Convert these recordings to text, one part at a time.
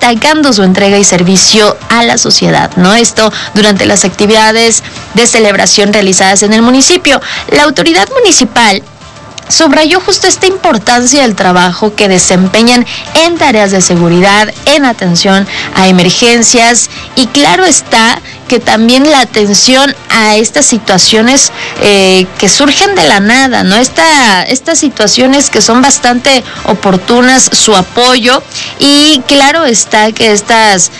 destacando su entrega y servicio a la sociedad, ¿no? Esto durante las actividades de celebración realizadas en el municipio. La autoridad municipal subrayó justo esta importancia del trabajo que desempeñan en tareas de seguridad, en atención a emergencias, y claro está que también la atención a estas situaciones que surgen de la nada, ¿no? Estas situaciones que son bastante oportunas, su apoyo, y claro está que estas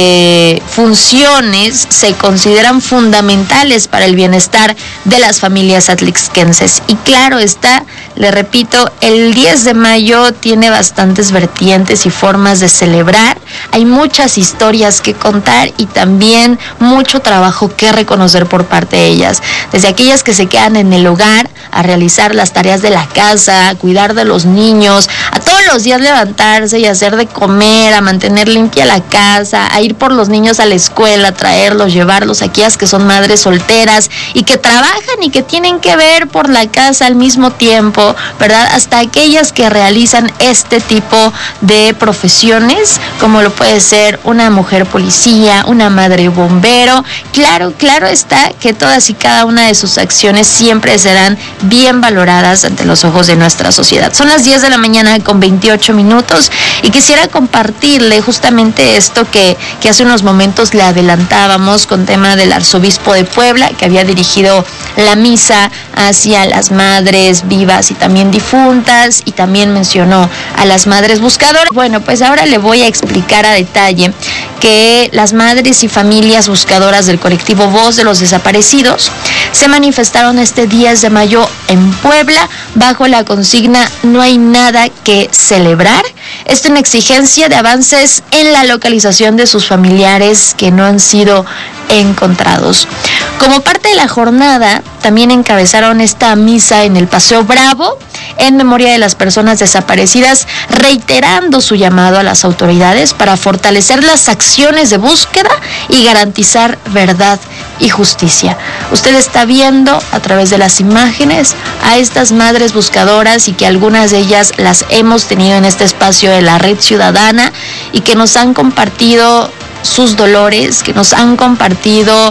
funciones se consideran fundamentales para el bienestar de las familias atlixquenses. Y claro está, le repito, el 10 de mayo tiene bastantes vertientes y formas de celebrar. Hay muchas historias que contar y también mucho trabajo que reconocer por parte de ellas. Desde aquellas que se quedan en el hogar a realizar las tareas de la casa, a cuidar de los niños, a todos los días levantarse y hacer de comer, a mantener limpia la casa, a ir por los niños a la escuela, a traerlos, llevarlos, aquellas que son madres solteras y que trabajan y que tienen que ver por la casa al mismo tiempo, ¿verdad? Hasta aquellas que realizan este tipo de profesiones, como lo puede ser una mujer policía, una madre bombero. Claro está que todas y cada una de sus acciones siempre serán bien valoradas ante los ojos de nuestra sociedad. Son las 10 de la mañana con 28 minutos y quisiera compartirle justamente esto que hace unos momentos le adelantábamos con tema del arzobispo de Puebla, que había dirigido la misa hacia las madres vivas y también difuntas, y también mencionó a las madres buscadoras. Bueno, pues ahora le voy a explicar a detalle que las madres y familias buscadoras del colectivo Voz de los Desaparecidos se manifestaron este 10 de mayo en Puebla bajo la consigna "No hay nada que celebrar". Esto en exigencia de avances en la localización de sus familiares que no han sido encontrados. Como parte de la jornada, también encabezaron esta misa en el Paseo Bravo en memoria de las personas desaparecidas, reiterando su llamado a las autoridades para fortalecer las acciones de búsqueda y garantizar verdad y justicia. Usted está viendo a través de las imágenes a estas madres buscadoras, y que algunas de ellas las hemos tenido en este espacio de la Red Ciudadana y que nos han compartido sus dolores, que nos han compartido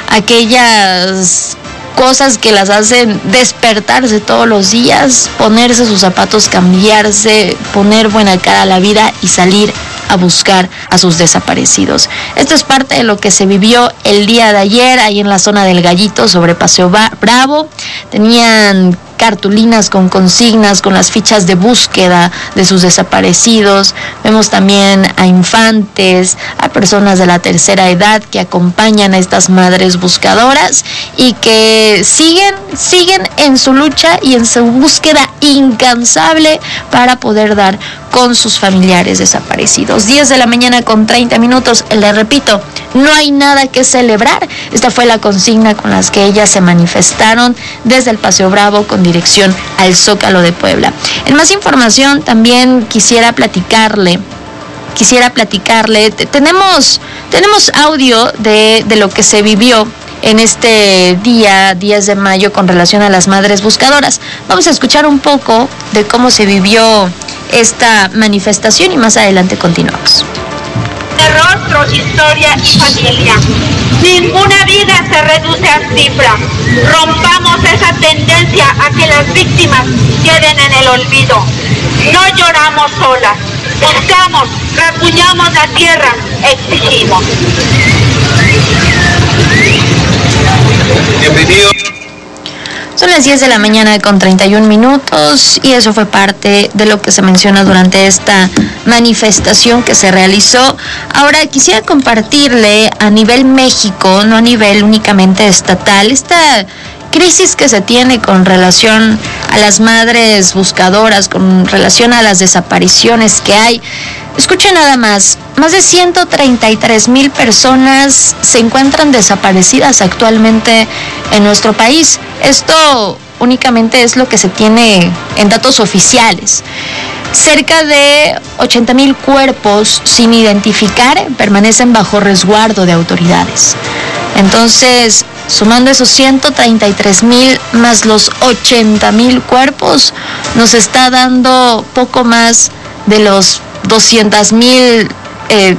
aquellas cosas que las hacen despertarse todos los días, ponerse sus zapatos, cambiarse, poner buena cara a la vida y salir a buscar a sus desaparecidos. Esto es parte de lo que se vivió el día de ayer ahí en la zona del Gallito sobre Paseo Bravo. Tenían cartulinas con consignas, con las fichas de búsqueda de sus desaparecidos. Vemos también a infantes, a personas de la tercera edad que acompañan a estas madres buscadoras y que siguen en su lucha y en su búsqueda incansable para poder dar con sus familiares desaparecidos. 10 de la mañana con 30 minutos, le repito, no hay nada que celebrar. Esta fue la consigna con las que ellas se manifestaron desde el Paseo Bravo con dirección al Zócalo de Puebla. En más información también quisiera platicarle, tenemos audio de lo que se vivió en este día 10 de mayo con relación a las madres buscadoras. Vamos a escuchar un poco de cómo se vivió esta manifestación y más adelante continuamos. De rostro, historia y familia. Ninguna vida se reduce a cifra. Rompamos esa tendencia a que las víctimas queden en el olvido. No lloramos solas. Buscamos, rasguñamos la tierra, exigimos. Bienvenido. Son las 10 de la mañana con 31 minutos y eso fue parte de lo que se menciona durante esta manifestación que se realizó. Ahora quisiera compartirle a nivel México, no a nivel únicamente estatal, esta crisis que se tiene con relación a las madres buscadoras, con relación a las desapariciones que hay. Escuchen nada más de 133,000 personas se encuentran desaparecidas actualmente en nuestro país. Esto únicamente es lo que se tiene en datos oficiales. Cerca de 80,000 cuerpos sin identificar permanecen bajo resguardo de autoridades. Entonces, sumando esos 133,000 más los 80,000 cuerpos, nos está dando poco más de los 200,000